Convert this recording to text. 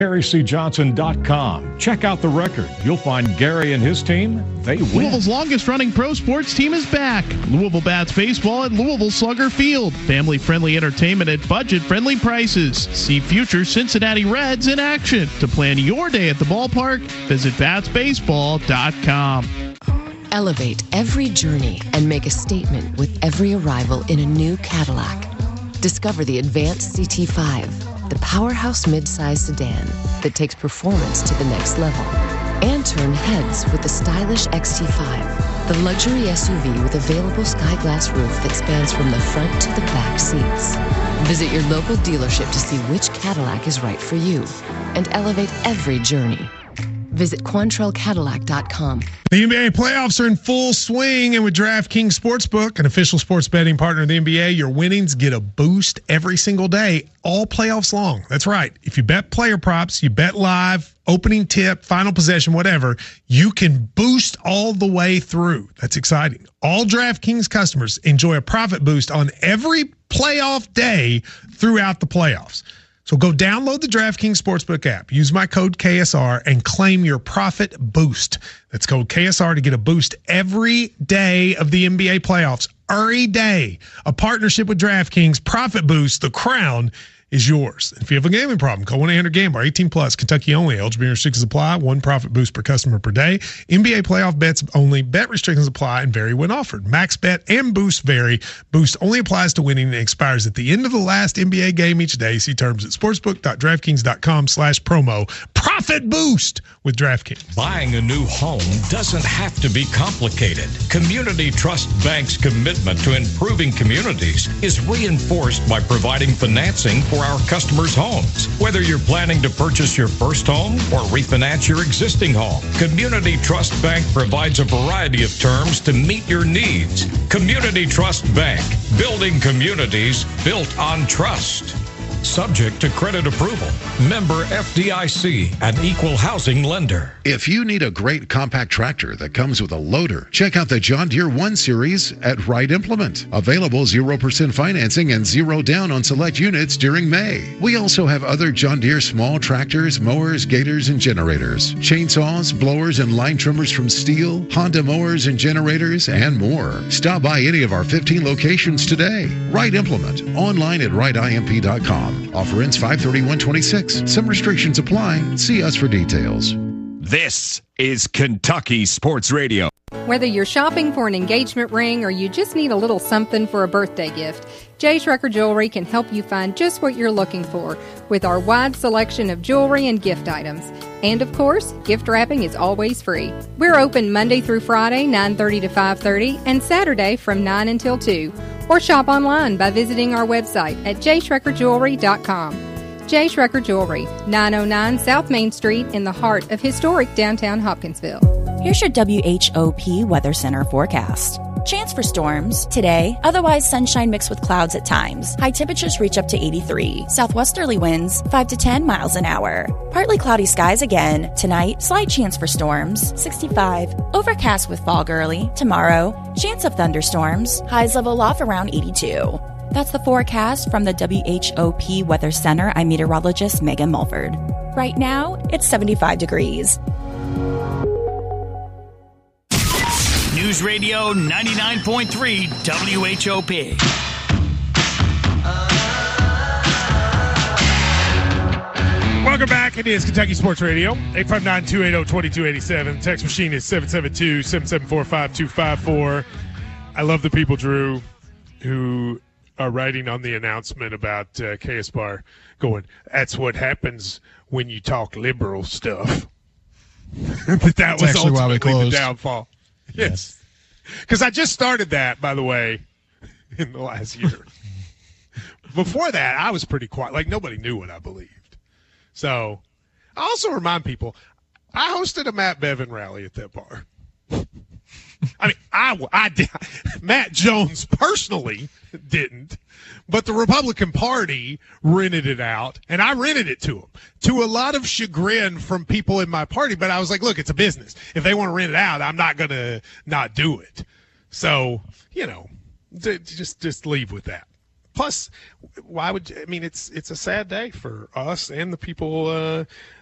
GaryCJohnson.com. Check out the record. You'll find Gary and his team, they win. Louisville's longest-running pro sports team is back. Louisville Bats Baseball at Louisville Slugger Field. Family-friendly entertainment at budget-friendly prices. See future Cincinnati Reds in action. To plan your day at the ballpark, visit BatsBaseball.com. Elevate every journey and make a statement with every arrival in a new Cadillac. Discover the Advanced CT5, the powerhouse midsize sedan that takes performance to the next level. And turn heads with the stylish XT5, the luxury SUV with available sky glass roof that spans from the front to the back seats. Visit your local dealership to see which Cadillac is right for you and elevate every journey. Visit QuantrellCadillac.com. The NBA playoffs are in full swing, and with DraftKings Sportsbook, an official sports betting partner of the NBA, your winnings get a boost every single day, all playoffs long. That's right. If you bet player props, you bet live, opening tip, final possession, whatever, you can boost all the way through. That's exciting. All DraftKings customers enjoy a profit boost on every playoff day throughout the playoffs. So go download the DraftKings Sportsbook app, use my code KSR, and claim your profit boost. That's code KSR to get a boost every day of the NBA playoffs. Every day. A partnership with DraftKings, profit boost, the crown is yours. If you have a gambling problem, call 1-800-GAMBLER, 18 plus, Kentucky only. Eligibility restrictions apply. One profit boost per customer per day. NBA playoff bets only. Bet restrictions apply and vary when offered. Max bet and boost vary. Boost only applies to winning and expires at the end of the last NBA game each day. See terms at sportsbook.draftkings.com/promo. Profit boost with DraftKings. Buying a new home doesn't have to be complicated. Community Trust Bank's commitment to improving communities is reinforced by providing financing for our customers' homes. Whether you're planning to purchase your first home or refinance your existing home, Community Trust Bank provides a variety of terms to meet your needs. Community Trust Bank, building communities built on trust. Subject to credit approval. Member FDIC, an equal housing lender. If you need a great compact tractor that comes with a loader, check out the John Deere 1 Series at Wright Implement. Available 0% financing and 0 down on select units during May. We also have other John Deere small tractors, mowers, gators, and generators, chainsaws, blowers, and line trimmers from Steel, Honda mowers and generators, and more. Stop by any of our 15 locations today. Wright Implement, online at wrightimp.com. Offer ends 5/31/26. Some restrictions apply. See us for details. This is Kentucky Sports Radio. Whether you're shopping for an engagement ring or you just need a little something for a birthday gift, J. Schrecker Jewelry can help you find just what you're looking for with our wide selection of jewelry and gift items. And of course, gift wrapping is always free. We're open Monday through Friday, 9:30 to 5:30, and Saturday from 9 until 2. Or shop online by visiting our website at jschreckerjewelry.com. J. Schrecker Jewelry, 909 South Main Street in the heart of historic downtown Hopkinsville. Here's your WHOP Weather Center forecast. Chance for storms today, otherwise sunshine mixed with clouds at times. High temperatures reach up to 83. Southwesterly winds 5 to 10 miles an hour. Partly cloudy skies again. Tonight, slight chance for storms, 65. Overcast with fog early. Tomorrow, chance of thunderstorms. Highs level off around 82. That's the forecast from the WHOP Weather Center. I'm meteorologist Megan Mulford. Right now, it's 75 degrees. News Radio 99.3 WHOP. Welcome back. It is Kentucky Sports Radio. 859-280-2287. Text machine is 772-774-5254. I love the people, Drew, who are writing on the announcement about KSBAR going, that's what happens when you talk liberal stuff. that was actually why we ultimately closed. The downfall. Yes. Because I just started that, by the way, in the last year. Before that, I was pretty quiet. Like, nobody knew what I believed. So, I also remind people, I hosted a Matt Bevin rally at that bar. I mean, I did. Matt Jones personally didn't, but the Republican Party rented it out, and I rented it to them, to a lot of chagrin from people in my party. But I was like, look, it's a business. If they want to rent it out, I'm not going to not do it. So, you know, just leave with that. Plus, why would I mean? It's a sad day for us and the people